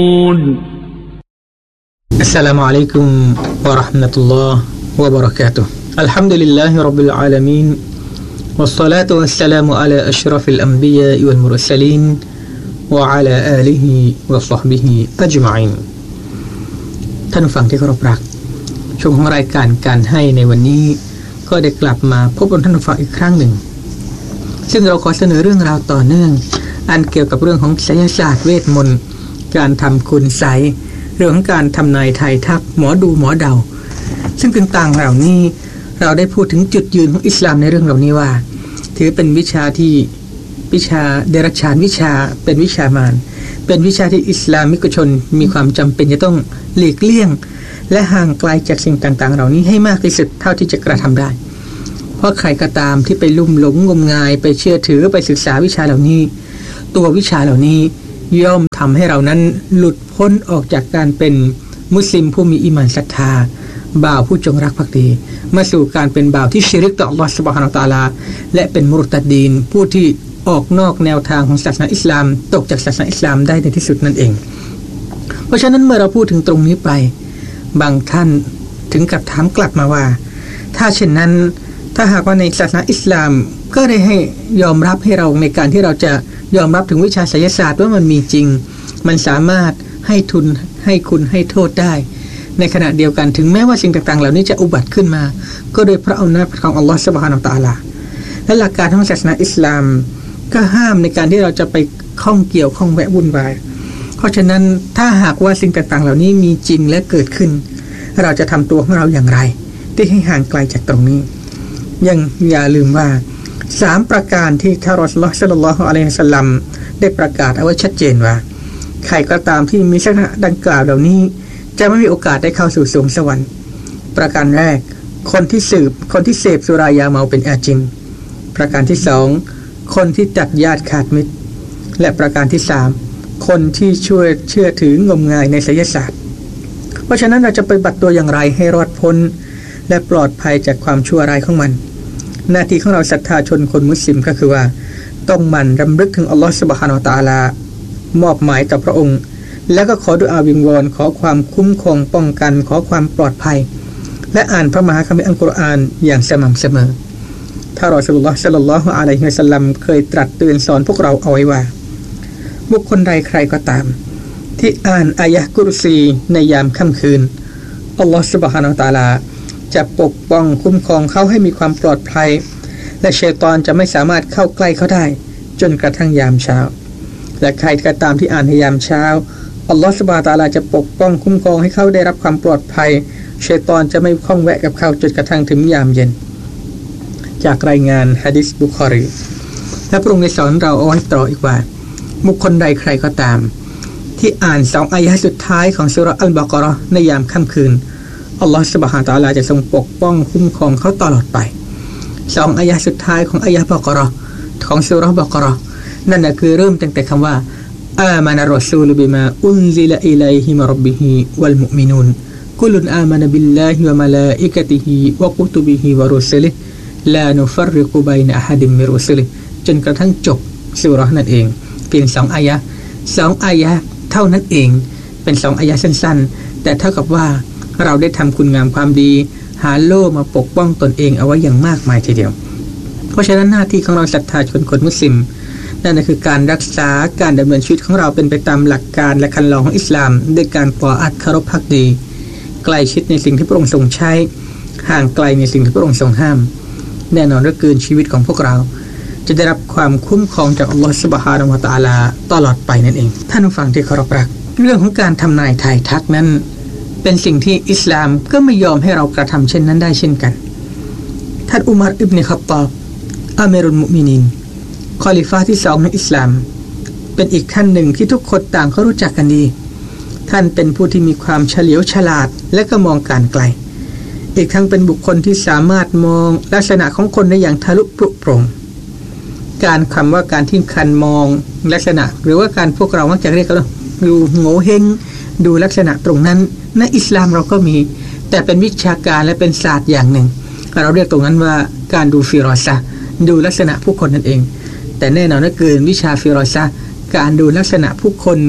السلام عليكم ورحمة الله وبركاته الحمد لله رب العالمين والصلاة والسلام على أشرف الأنبياء والمرسلين وعلى آله وصحبه أجمعين ท่านผู้ฟังที่เคารพรักช่วงของรายการการให้ในวันนี้ก็ได้กลับมาพบกับท่านผู้ฟังอีกครั้งหนึ่งซึ่งเราขอเสนอเรื่องราวต่อเนื่องอันเกี่ยวกับเรื่องของไสยศาสตร์เวทมนต์การทำคุณไสยเรื่องของการทำนายทายทักหมอดูหมอเดาซึ่งต่างๆเหล่านี้เราได้พูดถึงจุดยืนของอิสลามในเรื่องเหล่านี้ว่าถือเป็นวิชาเดรัจฉานวิชาเป็นวิชามารเป็นวิชาที่อิสลามิกชนมีความจำเป็นจะต้องหลีกเลี่ยงและห่างไกลจากสิ่งต่างๆเหล่านี้ให้มากที่สุดเท่าที่จะกระทำได้เพราะใครก็ตามที่ไปลุ่มหลงงมงายไปเชื่อถือไปศึกษาวิชาเหล่านี้ตัววิชาเหล่านี้ย่อมทำให้เรานั้นหลุดพ้นออกจากการเป็นมุสลิมผู้มีอีหม่านศรัทธาบ่าวผู้จงรักภักดีมาสู่การเป็นบ่าวที่ชิริกต่ออัลเลาะห์ซุบฮานะฮูวะตะอาลาและเป็นมุรตัดดีนผู้ที่ออกนอกแนวทางของศาสนาอิสลามตกจากศาสนาอิสลามได้ในที่สุดนั่นเองเพราะฉะนั้นเมื่อเราพูดถึงตรงนี้ไปบางท่านถึงกับถามกลับมาว่าถ้าเช่นนั้นถ้าหากว่าในศาสนาอิสลามก็ได้ให้ยอมรับให้เราในการที่เราจะยอมรับถึงวิชาไสยศาสตร์ว่ามันมีจริงมันสามารถให้ทุนให้คุณให้โทษได้ในขณะเดียวกันถึงแม้ว่าสิ่งต่างๆเหล่านี้จะอุบัติขึ้นมาก็โดยพระอำนาจของอัลลอฮฺซุบฮานะฮูวะตะอาลาและหลักการของศาสนาอิสลามก็ห้ามในการที่เราจะไปข้องเกี่ยวข้องแวะวุ่นวายเพราะฉะนั้นถ้าหากว่าสิ่งต่างๆเหล่านี้มีจริงและเกิดขึ้นเราจะทำตัวของเราอย่างไรที่ให้ห่างไกลจากตรงนี้ยังอย่าลืมว่า3ประการที่ท่านรอซูลุลลอฮ์ ศ็อลลัลลอฮุอะลัยฮิวะซัลลัมได้ประกาศเอาไว้ชัดเจนว่าใครก็ตามที่มีลักษณะดังกล่าวเหล่านี้จะไม่มีโอกาสได้เข้าสู่สวงสวรรค์ประการแรกคนที่เสพสุรายาเมาเป็นอาจินประการที่2คนที่ตัดญาติขาดมิตรและประการที่3คนที่เชื่อถืองมงายในไสยศาสตร์เพราะฉะนั้นเราจะปฏิบัติตัวอย่างไรให้รอดพ้นและปลอดภัยจากความชั่วร้ายของมันหน้าที่ของเราศรัทธาชนคนมุสลิมก็คือว่าต้องหมั่นรำลึกถึงอัลลอฮฺซุบฮานะฮูวะตะอาลามอบหมายต่อพระองค์แล้วก็ขอดุอาวิงวอนขอความคุ้มครองป้องกันขอความปลอดภัยและอ่านพระมหาคัมภีร์อัลกุรอานอย่างสม่ำเสมอท่านรอซูลุลลอฮ์ ศ็อลลัลลอฮุอะลัยฮิวะซัลลัมเคยตรัสเตือนสอนพวกเราเอาไว้ว่าบุคคลใดใครก็ตามที่อ่านอายะห์กุรซีในยามค่ำคืนอัลลอฮฺซุบฮานะฮูวะตะอาลาจะปกป้องคุ้มครองเขาให้มีความปลอดภัยและชัยฏอนจะไม่สามารถเข้าใกล้เขาได้จนกระทั่งยามเช้าและใครก็ตามที่อ่านในยามเช้าอัลลอฮฺซุบฮานะฮูวะตะอาลาจะปกป้องคุ้มครองให้เขาได้รับความปลอดภัยชัยฏอนจะไม่ข้องแวะกับเขาจนกระทั่งถึงยามเย็นจากรายงานหะดีษบุคอรีและพระองค์ได้สอนเราเอาไว้ต่ออีกว่าบุคคลใดใครก็ตามที่อ่าน2อายะห์สุดท้ายของซูเราะห์อัลบะเกาะเราะห์ในยามค่ำคืนอัลลอฮฺซุบฮานะฮูวะตะอาลาจะทรงปกป้องคุ้มครองเขาตลอดไป2อายะห์สุดท้ายของอายะห์บะเกาะเราะห์ของซูเราะห์บะเกาะเราะห์นั่นน่ะคือเริ่มตั้งแต่คำว่าอามานะรอซูลบิมาอุนซิละอิลัยฮิมิร็อบบิฮิวัลมุอ์มินูนกุลุนอามานะบิลลาฮิวะมะลาอิกะติฮิวะกุตุบิฮิวะรุสุลิฮิลานุฟัรริกุบัยนะอะฮัดมินรุสุลิฮิจนกระทั่งจบซูเราะห์นั่นเองเพียง2อายะห์2อายะห์เท่านั้นเองเป็น2อายะห์สั้นๆแต่เท่ากับว่าเราได้ทำคุณงามความดีหาโล่มาปกป้องตนเองเอาไว้อย่างมากมายทีเดียวเพราะฉะนั้นหน้าที่ของเราศรัทธาชนคนมุสลิมนั่นก็คือการรักษาการดำเนินชีวิตของเราเป็นไปตามหลักการและคันลองของอิสลามด้วยการตออะห์เคารพภักดีใกล้ชิดในสิ่งที่พระองค์ทรงใช้ห่างไกลในสิ่งที่พระองค์ทรงห้ามแน่นอนว่าเกินชีวิตของพวกเราจะได้รับความคุ้มครองจากอัลลอฮฺซุบฮานะฮูวะตะอาลาตลอดไปนั่นเองท่านผู้ฟังที่เคารพรักเรื่องของการทำนายทายทักนั้นเป็นสิ่งที่อิสลามก็ไม่ยอมให้เรากระทำเช่นนั้นได้เช่นกันท่านอุมัรอิบนุค็อฏฏอบอามีรุลมุอ์มินีนคอลิฟะห์ที่2ในอิสลามเป็นอีกท่านหนึ่งที่ทุกคนต่างก็รู้จักกันดีท่านเป็นผู้ที่มีความเฉลียวฉลาดและก็มองการไกลอีกทั้งเป็นบุคคลที่สามารถมองลักษณะของคนได้อย่างทะลุปรุโปร่งการคำว่าการที่คันมองลักษณะหรือว่าการพวกเรามักจะเรียกกันว่าดูโง่เฮงดูลักษณะตรงนั้นในอิสลามเราก็มีแต่เป็นวิชาการและเป็นศาสตร์อย่างหนึ่งเราเรียกตรงนั้นว่าการดูฟิรอซะห์ดูลักษณะผู้คนนั่นเองแต่แน่นอนว่าเกินวิชาฟิรอซะห์การดูลักษณะผู้คน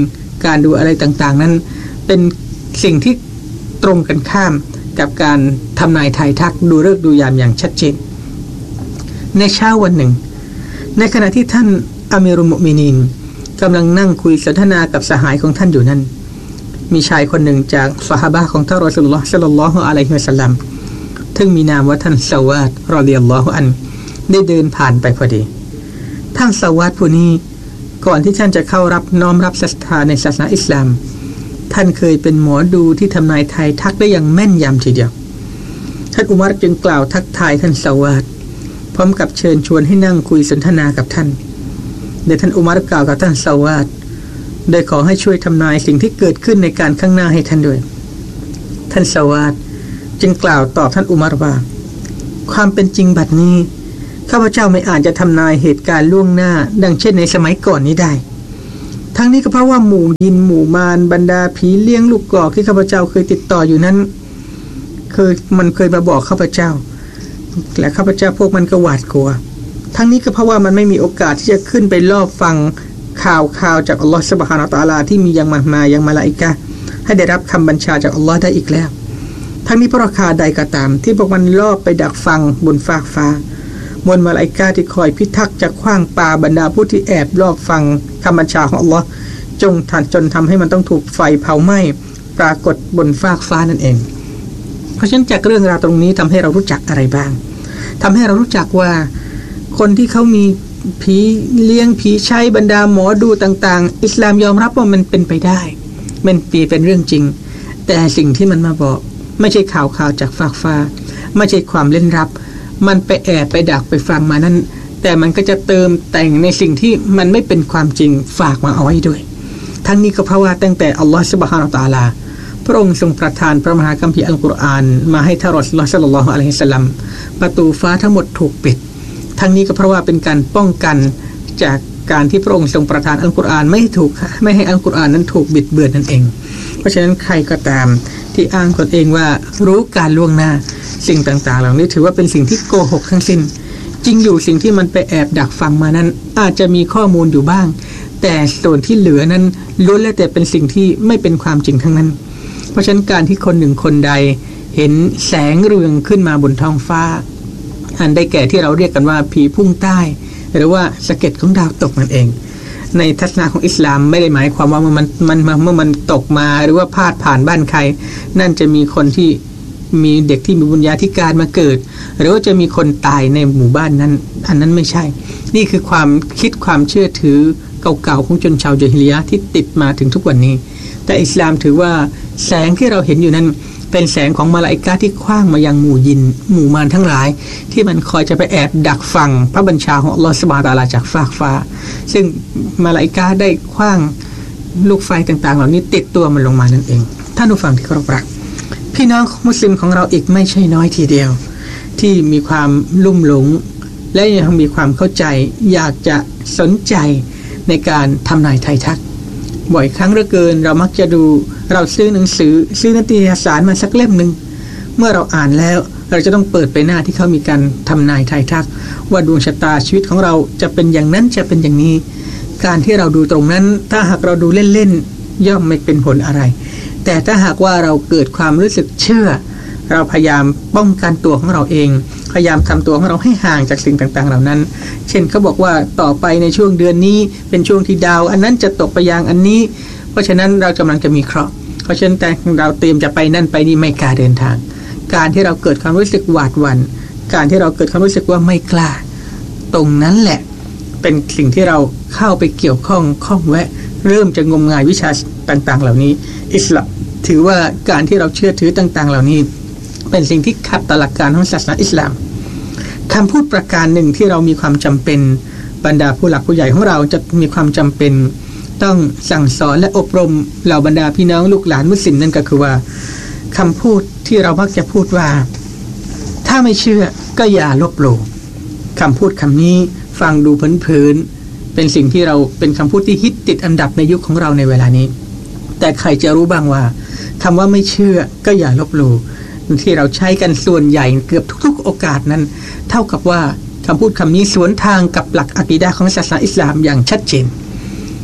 การดูอะไรต่างๆนั้นเป็นสิ่งที่ตรงกันข้ามกับการทำนายทายทักดูฤกษ์ดูยามอย่างชัดเจนในเช้าวันหนึ่งในขณะที่ท่านอามีรุลมุมินีนกำลังนั่งคุยสนทนากับสหายของท่านอยู่นั้นมีชายคนหนึ่งจากซอฮาบะห์ของท่านรอซูลุลลอฮ์ศ็อลลัลลอฮุอะลัยฮิวะซัลลัมซึ่งมีนามว่าท่านซาวาดรอฎิยัลลอฮุอันได้เดินผ่านไปพอดีท่านซาวาดผู้นี้ก่อนที่ท่านจะเข้ารับน้อมรับศรัทธาในศาสนาอิสลามท่านเคยเป็นหมอดูที่ทำนายทายทักได้อย่างแม่นยำทีเดียวท่านอุมัรจึงกล่าวทักทายท่านซาวาดพร้อมกับเชิญชวนให้นั่งคุยสนทนากับท่านโดยท่านอุมัรกล่าวกับท่านซาวาดโดยขอให้ช่วยทำนายสิ่งที่เกิดขึ้นในการข้างหน้าให้ท่านด้วยท่านซาวาดจึงกล่าวตอบท่านอุมัรว่าความเป็นจริงบัดนี้ข้าพเจ้าไม่อาจจะทำนายเหตุการณ์ล่วงหน้าดังเช่นในสมัยก่อนนี้ได้ทั้งนี้ก็เพราะว่าหมู่ยินหมู่มารบรรดาผีเลี้ยงลูกกอกที่ข้าพเจ้าเคยติดต่ออยู่นั้นมันเคยมาบอกข้าพเจ้าและข้าพเจ้าพวกมันก็หวาดกลัวทั้งนี้ก็เพราะว่ามันไม่มีโอกาสที่จะขึ้นไปลอบฟังข่าวจากอัลลอฮฺซุบฮานะฮูวะตะอาลาที่มียังยังมาลาอิกะฮ์ให้ได้รับคำบัญชาจากอัลลอฮฺได้อีกแล้วทั้งนี้เพราะราคาใดก็ตามที่พวกมันลอบไปดักฟังบนฟากฟ้ามวลมาลาอิกะฮ์ที่คอยพิทักษ์จะขว้างปาบรรดาผู้ที่แอบลอบฟังคำบัญชาของอัลลอฮฺจนทำให้มันต้องถูกไฟเผาไหม้ปรากฏบนฟากฟ้านั่นเองเพราะฉะนั้นจากเรื่องราวตรงนี้ทำให้เรารู้จักอะไรบ้างทำให้เรารู้จักว่าคนที่เขามีผีเลี้ยงผีใช้บรรดาหมอดูต่างๆอิสลามยอมรับว่ามันเป็นไปได้มันเป็นเรื่องจริงแต่สิ่งที่มันมาบอกไม่ใช่ข่าวจากฟากฟ้าไม่ใช่ความเล่นลับมันไปแอบไปดักไปฟังมานั้นแต่มันก็จะเติมแต่งในสิ่งที่มันไม่เป็นความจริงฝากมาเอาไว้ด้วยทั้งนี้ก็เพราะว่าตั้งแต่อัลลอฮฺซุบฮานะฮูวะตะอาลาพระองค์ทรงประทานพระมหาคัมภีร์อัลกุรอานมาให้ท่านรอซูลุลลอฮ์ ศ็อลลัลลอฮุอะลัยฮิวะซัลลัมประตูฟ้าทั้งหมดถูกปิดทั้งนี้ก็เพราะว่าเป็นการป้องกันจากการที่พระองค์ทรงประทานอัลกุรอานไม่ให้อัลกุรอานนั้นถูกบิดเบือนนั่นเองเพราะฉะนั้นใครก็ตามที่อ้างตนเองว่ารู้การล่วงหน้าสิ่งต่างๆเหล่านี้ถือว่าเป็นสิ่งที่โกหกทั้งสิ้นจริงอยู่สิ่งที่มันไปแอบดักฟังมานั้นอาจจะมีข้อมูลอยู่บ้างแต่ส่วนที่เหลือนั้นล้วนแล้วแต่เป็นสิ่งที่ไม่เป็นความจริงทั้งนั้นเพราะฉะนั้นการที่คนหนึ่งคนใดเห็นแสงเรืองขึ้นมาบนท้องฟ้าอันได้แก่ที่เราเรียกกันว่าผีพุ่งใต้หรือว่าสะเก็ดของดาวตกนั่นเองในทัศนะของอิสลามไม่ได้หมายความว่าเมื่อมันตกมาหรือว่าพาดผ่านบ้านใครนั่นจะมีคนที่มีเด็กที่มีบุญญาธิการมาเกิดหรือว่าจะมีคนตายในหมู่บ้านนั้นอันนั้นไม่ใช่นี่คือความคิดความเชื่อถือเก่าๆของชนชาวญะฮิลิยะห์ที่ติดมาถึงทุกวันนี้แต่อิสลามถือว่าแสงที่เราเห็นอยู่นั้นเป็นแสงของมาลาอิกะฮ์ที่ขว้างมายังหมู่ยินหมู่มารทั้งหลายที่มันคอยจะไปแอบดักฟังพระบัญชาของอัลลอฮฺซุบฮานะฮูวะตะอาลาจากฟากฟ้าซึ่งมาลาอิกะฮ์ได้ขว้างลูกไฟต่างๆเหล่านี้ติดตัวมันลงมานั่นเองท่านผู้ฟังที่เคารพรักพี่น้องมุสลิมของเราอีกไม่ใช่น้อยทีเดียวที่มีความลุ่มหลงและยังมีความเข้าใจอยากจะสนใจในการทำนายทายทักบ่อยครั้งเหลือเกินเรามักจะดูเราซื้อหนังสือซื้อนิตยสารมาสักเล่มหนึ่งเมื่อเราอ่านแล้วเราจะต้องเปิดไปหน้าที่เขามีการทำนายทายทักว่าดวงชะตาชีวิตของเราจะเป็นอย่างนั้นจะเป็นอย่างนี้การที่เราดูตรงนั้นถ้าหากเราดูเล่นๆย่อมไม่เป็นผลอะไรแต่ถ้าหากว่าเราเกิดความรู้สึกเชื่อเราพยายามป้องกันตัวของเราเองพยายามทำตัวของเราให้ห่างจากสิ่งต่างๆเหล่านั้นเช่นเขาบอกว่าต่อไปในช่วงเดือนนี้เป็นช่วงที่ดาวอันนั้นจะตกไปยังอันนี้เพราะฉะนั้นเรากำลังจะมีเคราะห์เพราะฉะนั้นแต่เราเตรียมจะไปนั่นไปนี่ไม่กล้าเดินทางการที่เราเกิดความรู้สึกหวาดหวั่นการที่เราเกิดความรู้สึกว่าไม่กล้าตรงนั้นแหละเป็นสิ่งที่เราเข้าไปเกี่ยวข้องแวะเริ่มจะงมงายวิชาต่างๆเหล่านี้อิสลามถือว่าการที่เราเชื่อถือต่างๆเหล่านี้เป็นสิ่งที่ขัดต่อหลักการของศาสนาอิสลามคำพูดประการหนึ่งที่เรามีความจำเป็นบรรดาผู้หลักผู้ใหญ่ของเราจะมีความจำเป็นต้องสั่งสอนและอบรมเหล่าบรรดาพี่น้องลูกหลานมุสลิมนั่นก็คือว่าคำพูดที่เรามักจะพูดว่าถ้าไม่เชื่อก็อย่าลบหลู่คำพูดคำนี้ฟังดูเผินๆเป็นสิ่งที่เราเป็นคำพูดที่ฮิตติดอันดับในยุคของเราในเวลานี้แต่ใครจะรู้บ้างว่าคำว่าไม่เชื่อก็อย่าลบหลู่ที่เราใช้กันส่วนใหญ่เกือบทุกๆโอกาสนั้นเท่ากับว่าคำพูดคำนี้สวนทางกับหลักอะกีดะห์ของศาสนาอิสลามอย่างชัดเจน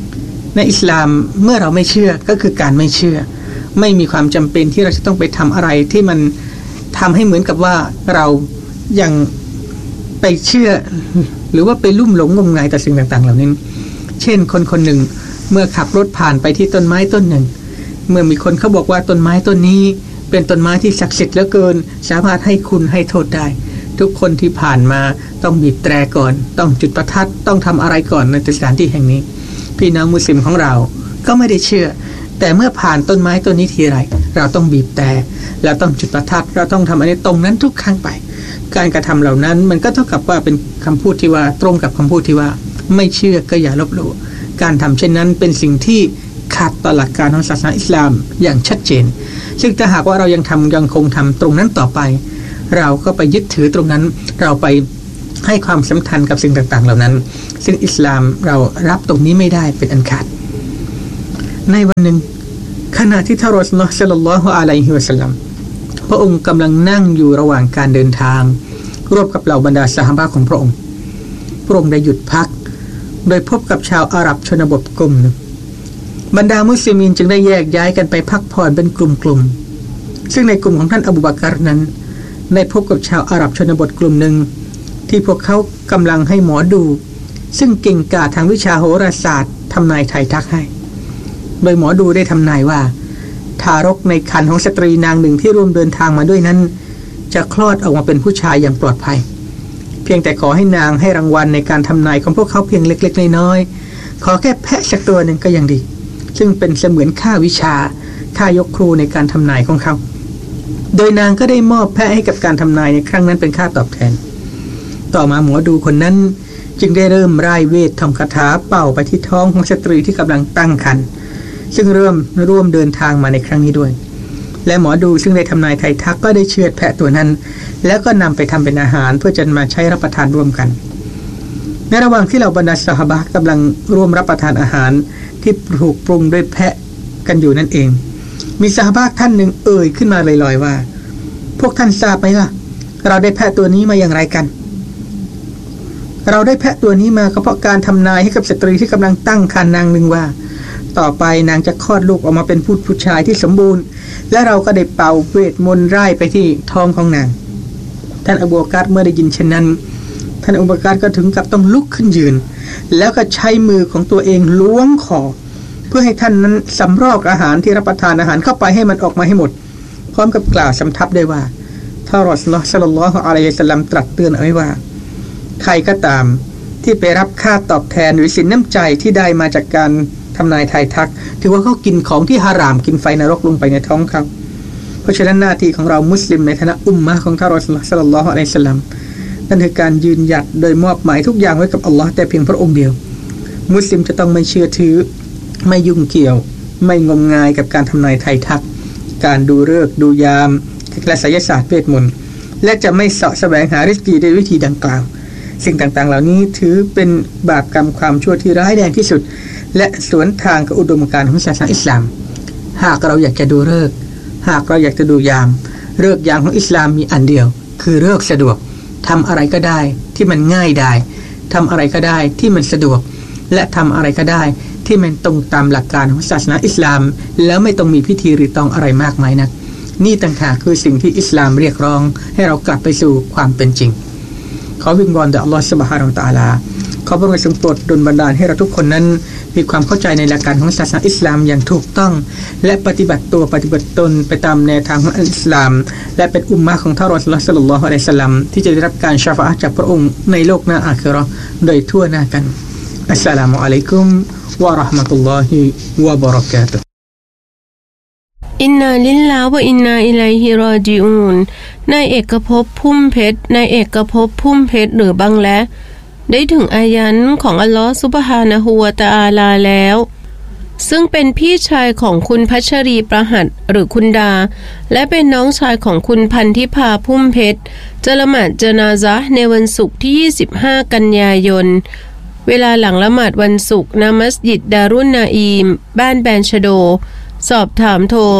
ในอิสลามเมื่อเราไม่เชื่อก็คือการไม่เชื่อไม่มีความจำเป็นที่เราจะต้องไปทำอะไรที่มันทำให้เหมือนกับว่าเรายังไปเชื่อหรือว่าไปลุ่มหลงงมงายต่อสิ่งต่างๆเหล่านี้เช่นคนคนหนึ่งเมื่อขับรถผ่านไปที่ต้นไม้ต้นหนึ่งเมื่อมีคนเขาบอกว่าต้นไม้ต้นนี้เป็นต้นไม้ที่ศักดิ์สิทธิ์เหลือเกินสามารถให้คุณให้โทษได้ทุกคนที่ผ่านมาต้องบีบแตรก่อนต้องจุดประทัดต้องทำอะไรก่อนในสถานที่แห่งนี้พี่น้องมุสลิมของเราก็ไม่ได้เชื่อแต่เมื่อผ่านต้นไม้ต้นนี้ทีไรเราต้องบีบแตรเราต้องจุดประทัดเราต้องทำอะไรตรงนั้นทุกครั้งไปการกระทำเหล่านั้นมันก็เท่ากับว่าเป็นคำพูดที่ว่าตรงกับคำพูดที่ว่าไม่เชื่อก็อย่าลบหลู่การทำเช่นนั้นเป็นสิ่งที่ขัดต่อหลักการของศาสนาอิสลามอย่างชัดเจนซึ่งถ้าหากว่าเรายังคงทำตรงนั้นต่อไปเราก็ไปยึดถือตรงนั้นเราไปให้ความสำคัญกับสิ่งต่างๆเหล่านั้นซึ่งอิสลามเรารับตรงนี้ไม่ได้เป็นอันขาดในวันหนึ่งขณะที่ท่านรอซูลุลลอฮ์ ศ็อลลัลลอฮุอะลัยฮิวะซัลลัมพระองค์กำลังนั่งอยู่ระหว่างการเดินทางร่วมกับเหล่าบรรดาซอฮาบะห์ของพระองค์ได้หยุดพักโดยพบกับชาวอาหรับชนบทกลุ่มหนึ่งบรรดามุสลิมีนจึงได้แยกย้ายกันไปพักผ่อนเป็นกลุ่มๆซึ่งในกลุ่มของท่านอบูบักรนั้นได้พบกับชาวอาหรับชนบทกลุ่มหนึ่งที่พวกเขากำลังให้หมอดูซึ่งเก่งกาจทางวิชาโหราศาสตร์ทำนายไทายทักให้โดยหมอดูได้ทำนายว่าทารกในครรภ์ของสตรีนางหนึ่งที่ร่วมเดินทางมาด้วยนั้นจะคลอดออกมาเป็นผู้ชายอย่างปลอดภัยเพียงแต่ขอให้นางให้รางวัลในการทำนายของพวกเขาเพียงเล็กๆน้อยๆขอแค่แพะสักตัวหนึ่งก็ยังดีซึ่งเป็นเสมือนค่าวิชาค่ายกครูในการทำนายของเขาโดยนางก็ได้มอบแพะให้กับการทำนายในครั้งนั้นเป็นค่าตอบแทนต่อมาหมอดูคนนั้นจึงได้เริ่มร่ายเวทท่องคาถาเป่าไปที่ท้องของสตรีที่กำลังตั้งครรภ์ซึ่งร่วมเดินทางมาในครั้งนี้ด้วยและหมอดูซึ่งได้ทำนายไทายทักก็ได้เชือดแพะตัวนั้นแล้วก็นำไปทำเป็นอาหารเพื่อจะมาใช้รับประทานร่วมกันในระหว่างที่เหล่าบรรดาซอฮาบะห์กำลังร่วมรับประทานอาหารที่ถูกปรุงด้วยแพะกันอยู่นั่นเองมีซอฮาบะห์ท่านหนึ่งเอ่ยขึ้นมาลอยๆว่าพวกท่านทราบไหมล่ะเราได้แพะตัวนี้มาอย่างไรกันเราได้แพะตัวนี้มาก็เพราะการทำนายให้กับสตรีที่กำลังตั้งครรภ์นางหนึ่งว่าต่อไปนางจะคลอดลูกออกมาเป็นผู้ชายที่สมบูรณ์และเราก็ได้เป่าเวทมนต์ไล่ไปที่ท้องของนางท่านอบูบักรเมื่อได้ยินเช่นนั้นท่านอบูบักรก็ถึงกับต้องลุกขึ้นยืนแล้วก็ใช้มือของตัวเองล้วงคอเพื่อให้ท่านนั้นสำรอกอาหารที่รับประทานอาหารเข้าไปให้มันออกมาให้หมดพร้อมกับกล่าวสำทับได้ว่าท่านรอซูลุลลอฮ์ ศ็อลลัลลอฮุอะลัยฮิวะซัลลัมตรัสเตือนเอาไว้ว่าใครก็ตามที่ไปรับค่าตอบแทนหรือสินน้ำใจที่ได้มาจากการทำนายไทายทักถือว่าเขากินของที่ฮารามกินไฟนรกลงไปในท้องเขาเพราะฉะนั้นหน้าที่ของเรามุสลิมในฐานะอุมมะห์ของท่านรอซูลุลลอฮ์ ศ็อลลัลลอฮุอะลัยฮิวะซัลลัมนั่นคือการยืนหยัดโดยมอบหมายทุกอย่างไว้กับอัลลอฮ์แต่เพียงพระองค์เดียวมุสลิมจะต้องไม่เชื่อถือไม่ยุ่งเกี่ยวไม่งมงายกับการทำนายไทายทักการดูฤกษ์ดูยามและไสยศาสตร์เวทมนต์และจะไม่เสาะแสวงหาริสกีด้วยวิธีดังกล่าวสิ่งต่างๆเหล่านี้ถือเป็นบาปกรรมความชั่วที่ร้ายแรงที่สุดและสวนทางกับอุดมการณ์ของศาสนาอิสลามหากเราอยากจะดูฤกษ์หากเราอยากจะดูยามฤกษ์ยามของอิสลามมีอันเดียวคือฤกษ์สะดวกทำอะไรก็ได้ที่มันง่ายได้ทำอะไรก็ได้ที่มันสะดวกและทำอะไรก็ได้ที่มันตรงตามหลักการของศาสนาอิสลามแล้วไม่ต้องมีพิธีหรือต้องอะไรมากมายนักนี่ต่างหากคือสิ่งที่อิสลามเรียกร้องให้เรากลับไปสู่ความเป็นจริงขอวิงวอนต่ออัลลอฮฺซุบฮานะฮูวะตะอาลาขอพระองค์ทรงโปรดดลบันดาลให้เราทุกคนนั้นมีความเข้าใจในหลักการของศาสนาอิสลามอย่างถูกต้องและปฏิบัติตนไปตามแนวทางของอิสลามและเป็นอุมมะห์ของท่านรอซูลุลลอฮ์ ศ็อลลัลลอฮุอะลัยฮิวะซัลลัมที่จะได้รับการชะฟาอะห์จากพระองค์ในโลกหน้าอาคิเราะห์โดยทั่วหน้ากันอัสสลามุอะลัยกุมวะเราะห์มะตุลลอฮิวะบะเราะกาตุฮ์อินนาลิลลาฮ์วะอินนาอิลัยฮิรอญิอูนนายเอกภพพุ่มเพชรหรือบังและได้ถึงอายันของอัลลอฮฺซุบฮานะฮูวะตะอาลาแล้วซึ่งเป็นพี่ชายของคุณพัชรีประหัตหรือคุณดาและเป็นน้องชายของคุณพันธิพาพุ่มเพชรจะละหมาดญะนาซะห์ในวันศุกร์ที่25กันยายนเวลาหลังละหมาดวันศุกร์ณมัสยิดดารุนนาอีมบ้านแบนชโดสอบถามโทร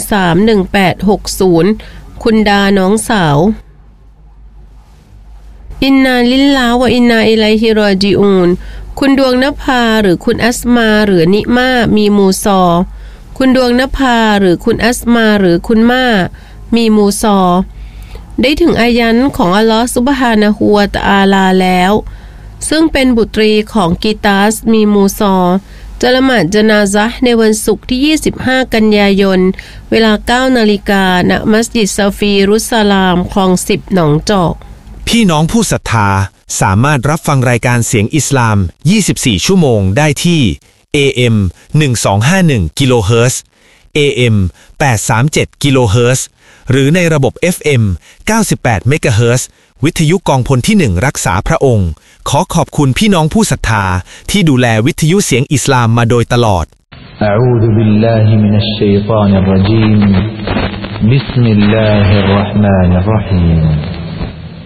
0855031860 0855031860คุณดาน้องสาวอินนาลิลลาฮ์วะอินนาอิลัยฮิรอญิอูนคุณดวงนภาหรือคุณอัสมาหรือนิมามีมูซอคุณดวงนภาหรือคุณอัสมาหรือคุณมามีมูซอได้ถึงอายันของอัลลอฮฺซุบฮานะฮูวะตะอาลาแล้วซึ่งเป็นบุตรีของกีตาสมีมูซอจะละหมาดญะนาซะห์ในวันศุกร์ที่25กันยายนเวลา 9 นาฬิกาณมัสยิดซาฟีรุสซาลามคลอง10หนองจอกพี่น้องผู้ศรัทธาสามารถรับฟังรายการเสียงอิสลาม24ชั่วโมงได้ที่ AM 1251กิโลเฮิรตซ์ AM 837กิโลเฮิรตซ์หรือในระบบ FM 98เมกะเฮิรตซ์วิทยุกองพลที่1รักษาพระองค์ขอขอบคุณพี่น้องผู้ศรัทธาที่ดูแลวิทยุเสียงอิสลามมาโดยตลอดอะอูซุบิลลาฮิมินัชชัยฏอนิรเราะญีมบิสมิลลาฮิรเราะห์มานิรเราะฮีม